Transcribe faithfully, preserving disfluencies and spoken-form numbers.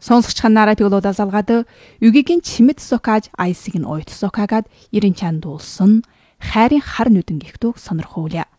Сонсогч нараа тэглуудаа залгаад үгийн чимэд сокааж айсыг нь ойт сокаагаад ирэн чанд дуулсан хайрын хар нүдэн гихтүүг сонирхуулъя.